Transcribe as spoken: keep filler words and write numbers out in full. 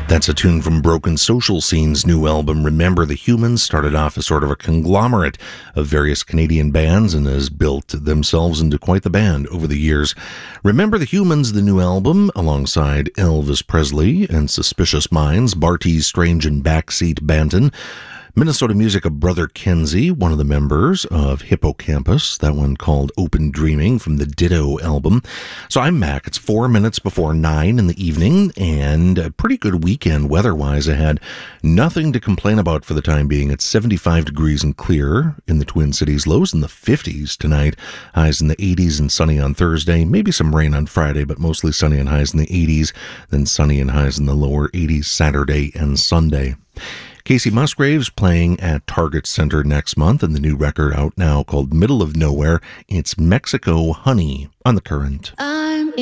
That's a tune from Broken Social Scene's new album, Remember the Humans. Started off as sort of a conglomerate of various Canadian bands and has built themselves into quite the band over the years. Remember the Humans, the new album, alongside Elvis Presley and Suspicious Minds, Barty's Strange and Backseat Banton, Minnesota music of Brother Kenzie, one of the members of Hippocampus, that one called Open Dreaming from the Ditto album. So I'm Mac. It's four minutes before nine in the evening and a pretty good weekend weather-wise ahead. Nothing to complain about for the time being. It's seventy-five degrees and clear in the Twin Cities. Lows in the fifties tonight. Highs in the eighties and sunny on Thursday. Maybe some rain on Friday, but mostly sunny and highs in the eighties. Then sunny and highs in the lower eighties Saturday and Sunday. Casey Musgraves playing at Target Center next month, and the new record out now called Middle of Nowhere. It's Mexico Honey on The Current. I'm